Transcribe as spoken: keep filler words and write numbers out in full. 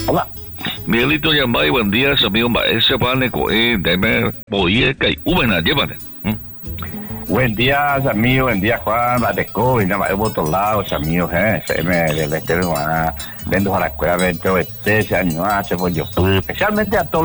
Hola. Miguelito Yambay, buen día, amigo Maese Paneco, eh, deme, podía que Ubena, llévate. Buen día, amigo, buen día, Juan, Bateco, y nada más, por otros lados, amigos, eh, se me del este, vendo a la escuela veinte, veinte años hace, pues yo, especialmente a todos